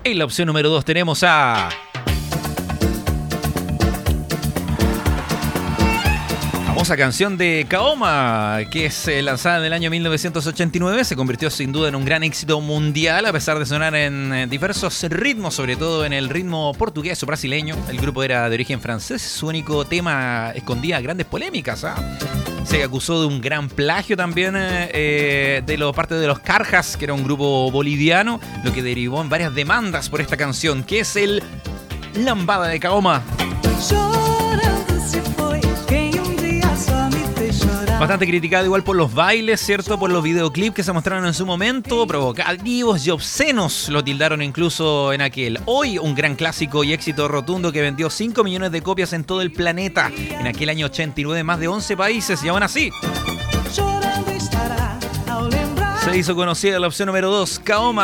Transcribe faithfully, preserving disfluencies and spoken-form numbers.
En la opción número dos tenemos a... famosa canción de Kaoma, que es eh, lanzada en el año mil novecientos ochenta y nueve, se convirtió sin duda en un gran éxito mundial a pesar de sonar en eh, diversos ritmos, sobre todo en el ritmo portugués o brasileño. El grupo era de origen francés, su único tema escondía grandes polémicas. ¿ah? Se acusó de un gran plagio también eh, de la parte de los Carjas, que era un grupo boliviano, lo que derivó en varias demandas por esta canción, que es el Lambada de Kaoma. Bastante criticado igual por los bailes, ¿cierto? Por los videoclips que se mostraron en su momento, provocativos y obscenos, lo tildaron incluso en aquel. Hoy un gran clásico y éxito rotundo que vendió cinco millones de copias en todo el planeta. En aquel año ochenta y nueve, más de once países, y aún así se hizo conocida la opción número dos, Kaoma.